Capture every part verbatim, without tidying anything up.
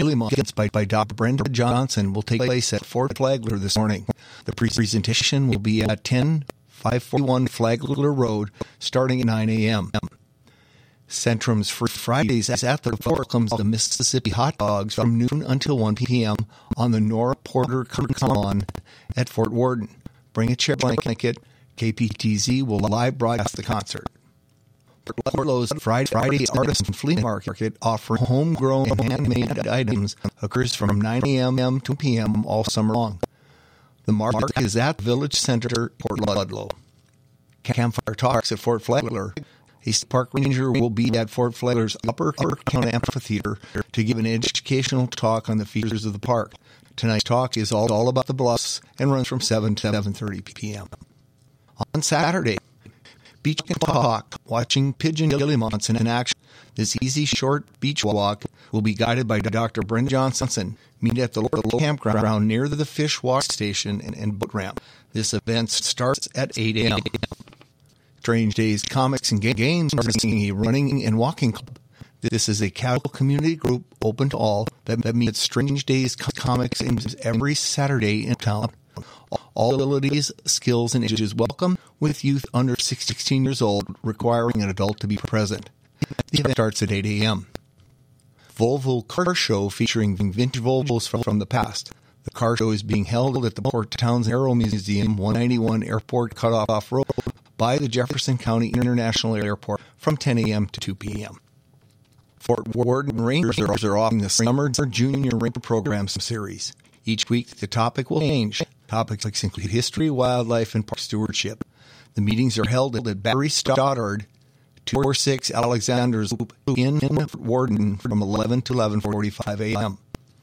Gilly Months by, by Doctor Brenda Johnson will take place at Fort Flagler this morning. The presentation will be at ten five forty-one Flagler Road starting at nine a.m. Centrum's Free Fridays is at the Fort comes the Mississippi Hot Dogs from noon until one p.m. on the Nora Porter Lawn at Fort Worden. Bring a chair blanket. K P T Z will live broadcast the concert. Portlo's Friday, Friday Artisan Flea Market offering homegrown and handmade items occurs from nine a.m. to two p.m. all summer long. The market is at Village Center, Port Ludlow. Campfire Talks at Fort Flagler. A park ranger will be at Fort Flagler's Upper County Amphitheater to give an educational talk on the features of the park. Tonight's talk is all, all about the bluffs and runs from seven to seven thirty p.m. On Saturday, Beach and Talk, watching pigeon guillemots in action. This easy, short beach walk will be guided by Doctor Brenda Johnson. Meet at the local campground near the fish wash station and, and boat ramp. This event starts at eight a.m. Strange Days Comics and Games are a running and walking club. This is a casual community group open to all that, that meets Strange Days Comics and Games every Saturday in town. All abilities, skills, and ages welcome, with youth under sixteen years old requiring an adult to be present. The event starts at eight a.m. Volvo Car Show featuring vintage Volvos from, from the past. The car show is being held at the Port Townsend Aero Museum, one ninety-one Airport Cutoff Road by the Jefferson County International Airport from ten a.m. to two p.m. Fort Worden Rangers are offering the Summer Junior Ranger Program series. Each week, the topic will change. Topics include history, wildlife, and park stewardship. The meetings are held at Barry Stoddard, two forty-six Alexander's Loop in Worden from eleven to eleven forty-five a.m.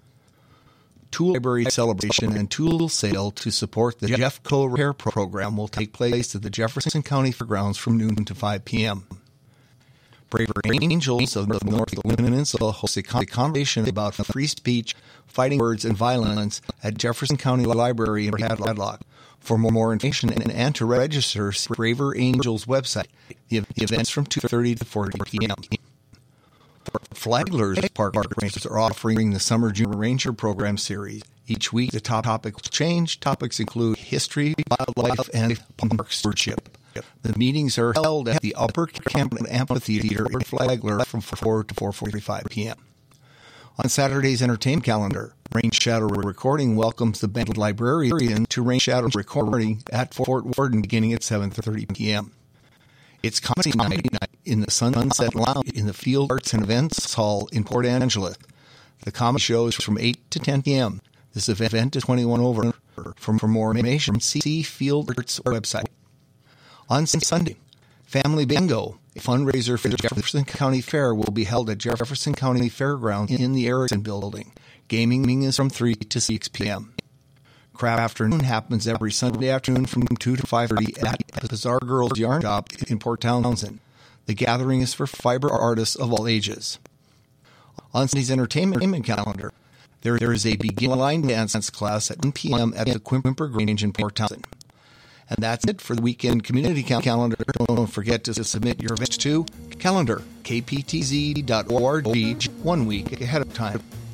Tool Library Celebration and Tool Sale to support the Jeffco Repair Program will take place at the Jefferson County Fairgrounds from noon to five p.m. Braver Angels of the North Peninsula hosts a conversation about free speech, fighting words, and violence at Jefferson County Library in Hadlock. For more information and to register, Braver Angels website. The events from two thirty to four p.m. Flagler's Park Rangers are offering the Summer Junior Ranger Program series. Each week, the top topics change. Topics include history, wildlife, and park stewardship. The meetings are held at the Upper Camp Amphitheater in Flagler from four to four forty-five p.m. On Saturday's entertainment calendar, Rain Shadow Recording welcomes the band Librarian to Rain Shadow Recording at Fort Worden beginning at seven thirty p.m. It's comedy night in the Sunset Lounge in the Field Arts and Events Hall in Port Angeles. The comedy show is from eight to ten p.m. This event is twenty-one over. For, for more information, see Field Arts website. On Sunday, Family Bingo, a fundraiser for the Jefferson County Fair, will be held at Jefferson County Fairgrounds in the Erickson Building. Gaming is from three to six p.m. Craft Afternoon happens every Sunday afternoon from two to five thirty at Bizarre Girls Yarn Shop in Port Townsend. The gathering is for fiber artists of all ages. On Sunday's entertainment calendar, there, there is a begin line dance class at one p.m. at the Quimper Grange in Port Townsend. And that's it for the weekend community calendar. Don't forget to submit your events to calendar, k p t z dot org, one week ahead of time.